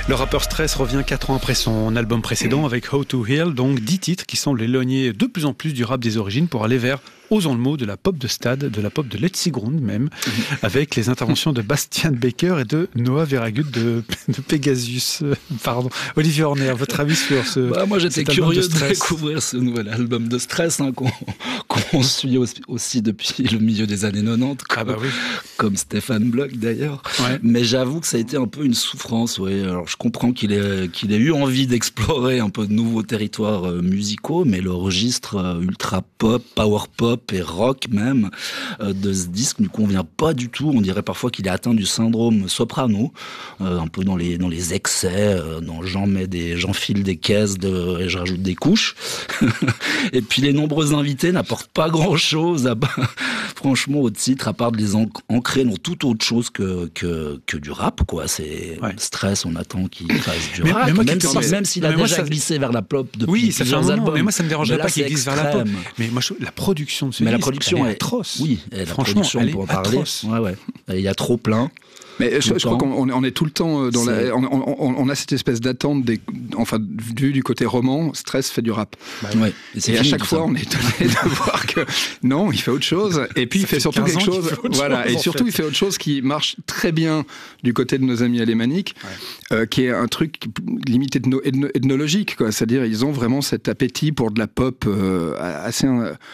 Le rappeur Stress revient 4 ans après son album précédent avec How to Heal, donc 10 titres qui semblent éloigner de plus en plus du rap des origines pour aller vers, osons le mot, de la pop de stade, de la pop de Let's Ground même, avec les interventions de Bastian Baker et de Noah Veragut de Pegasus. Pardon. Olivier Horner, votre avis sur ce moi j'étais curieux de découvrir ce nouvel album de Stress qu'on suit aussi depuis le milieu des années 90, comme Stéphane Bloch d'ailleurs. Ouais. Mais j'avoue que ça a été un peu une souffrance. Ouais. Alors je comprends qu'il ait eu envie d'explorer un peu de nouveaux territoires musicaux, mais le registre ultra pop, power pop et rock même de ce disque ne convient pas du tout. On dirait parfois qu'il est atteint du syndrome Soprano, un peu dans les excès, j'enfile des caisses et je rajoute des couches. Et puis les nombreux invités n'apportent pas grand-chose, franchement, au titre, à part de les ancrer dans toute autre chose que du rap, quoi. C'est Stress, on attend qu'il fasse du rap, même s'il a déjà glissé vers la pop depuis plusieurs albums. Mais moi, ça me dérangerait pas qu'il glisse vers la pop. Mais moi, la production de ce disque, elle est atroce. Oui, franchement, on peut en parler. Ouais. Il y a trop plein. Mais je crois qu'on est tout le temps dans on a cette espèce d'attente du côté roman. Stress fait du rap. Et à chaque fois on est étonné de voir que non, il fait autre chose. Et puis il fait surtout quelque chose. Voilà. Et surtout il fait autre chose qui marche très bien du côté de nos amis alémaniques, qui est un truc limite ethnologique, quoi. C'est-à-dire ils ont vraiment cet appétit pour de la pop assez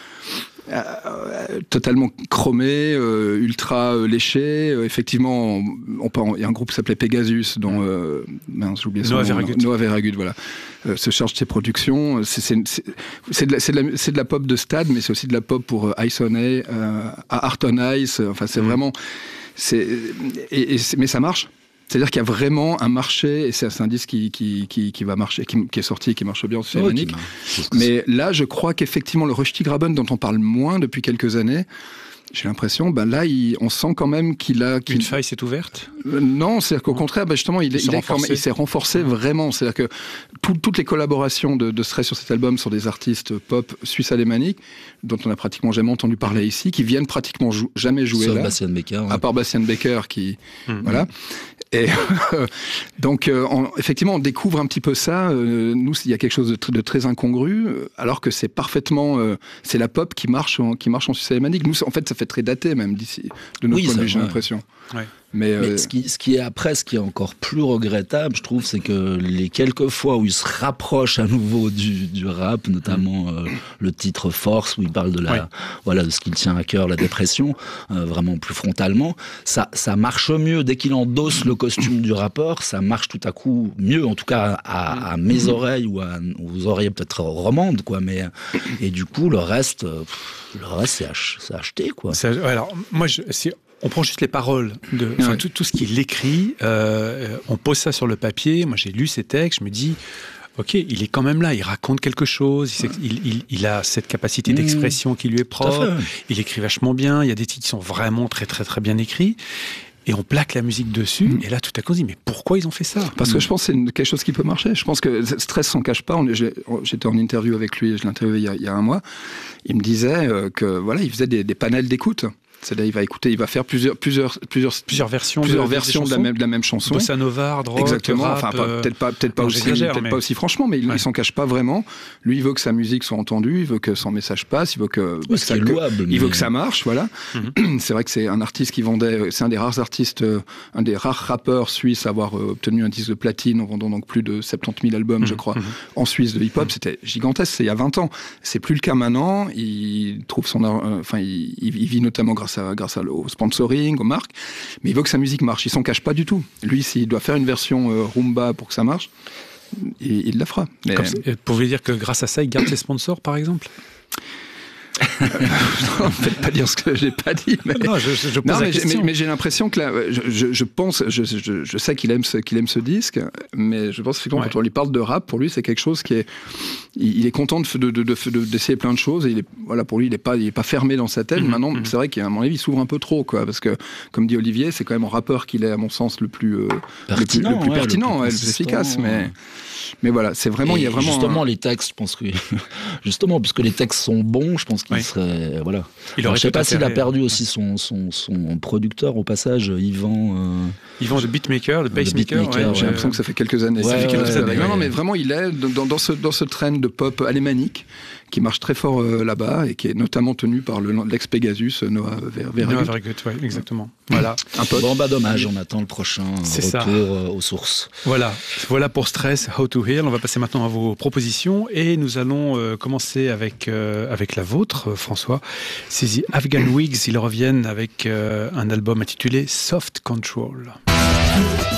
totalement chromé, ultra léché. Effectivement, il y a un groupe qui s'appelait Pegasus, dont j'ai oublié son nom. Noah Veragut, voilà, se charge de ses productions. C'est de la pop de stade, mais c'est aussi de la pop pour Ice on Art on Ice. Enfin, c'est vraiment, mais ça marche. C'est-à-dire qu'il y a vraiment un marché, et c'est un disque qui va marcher, qui est sorti, qui marche bien, c'est ironique. Mais là, je crois qu'effectivement, le Röstigraben, dont on parle moins depuis quelques années, j'ai l'impression, là, on sent quand même une faille s'est ouverte. Non, c'est-à-dire qu'au contraire, justement, il s'est renforcé vraiment. C'est-à-dire que toutes les collaborations de Stress sur cet album sont des artistes pop suisses alémaniques, dont on a pratiquement jamais entendu parler ici, qui viennent pratiquement jamais jouer là. Bastian Baker, à part Bastian Baker, voilà. Et donc, effectivement, on découvre un petit peu ça. Nous, il y a quelque chose de très incongru, alors que c'est parfaitement, c'est la pop qui marche en Suisse alémanique. Nous, en fait, ça fait très daté même d'ici, de notre point de vue, j'ai l'impression. Ouais. Mais ce qui est encore plus regrettable, je trouve, c'est que les quelques fois où il se rapproche à nouveau du rap, notamment le titre Force, où il parle de de ce qu'il tient à cœur, la dépression, vraiment plus frontalement, ça marche mieux. Dès qu'il endosse le costume du rappeur, ça marche tout à coup mieux, en tout cas à mes oreilles ou aux oreilles peut-être romandes, quoi. Mais et du coup, le reste c'est acheté, quoi. Alors moi, on prend juste les paroles, tout ce qu'il écrit, on pose ça sur le papier. Moi, j'ai lu ses textes, je me dis, ok, il est quand même là, il raconte quelque chose, il a cette capacité d'expression qui lui est propre, il écrit vachement bien, il y a des titres qui sont vraiment très très très bien écrits. Et on plaque la musique dessus, et là, tout à coup, on se dit, mais pourquoi ils ont fait ça ? Parce que je pense que c'est quelque chose qui peut marcher. Je pense que Stress s'en cache pas. J'étais en interview avec lui, je l'ai interviewé il y a un mois. Il me disait que il faisait des panels d'écoute. C'est-à-dire, il va faire plusieurs versions de la même chanson. Bossa nova, rock, exactement. rap, enfin, peut-être pas aussi franchement, mais il s'en cache pas vraiment. Lui, il veut que sa musique soit entendue, il veut que son message passe, il veut que il veut que ça marche, voilà. C'est vrai que c'est un artiste qui vendait, c'est un des rares artistes, un des rares rappeurs suisses à avoir obtenu un disque de platine en vendant donc plus de 70 000 albums, je crois, en Suisse de hip-hop. C'était gigantesque, c'est il y a 20 ans. C'est plus le cas maintenant. Il trouve il vit notamment grâce au sponsoring, aux marques, mais il veut que sa musique marche. Il s'en cache pas du tout. Lui, s'il doit faire une version rumba pour que ça marche, il la fera. Mais vous voulez dire que grâce à ça, il garde ses sponsors, par exemple ? Non, faites pas dire ce que j'ai pas dit. Mais... Non, je pose la question. Mais j'ai l'impression que là, je pense, je sais qu'il aime ce disque, mais je pense effectivement quand on lui parle de rap, pour lui c'est quelque chose qui est, il est content d'essayer plein de choses. Et pour lui il est pas fermé dans sa tête. Maintenant, c'est vrai qu'à mon avis, il s'ouvre un peu trop, quoi, parce que comme dit Olivier, c'est quand même en rappeur qu'il est à mon sens le plus pertinent, le plus efficace, mais. Mais voilà, c'est vraiment, il y a vraiment justement les textes, je pense que justement puisque les textes sont bons, je pense qu'il serait voilà. Je sais pas s'il a perdu aussi son producteur au passage, Yvan de Beatmaker, de Pacemaker. J'ai l'impression que ça fait quelques années. Non, mais vraiment, il est dans ce trend de pop alémanique qui marche très fort là-bas et qui est notamment tenu par l'ex-Pegasus Noah Vergut. Exactement. Voilà. Bon, dommage, on attend le prochain retour aux sources. Voilà pour Stress, How to Heal. On va passer maintenant à vos propositions et nous allons commencer avec la vôtre, François. C'est The Afghan Wigs. Ils reviennent avec un album intitulé Soft Control.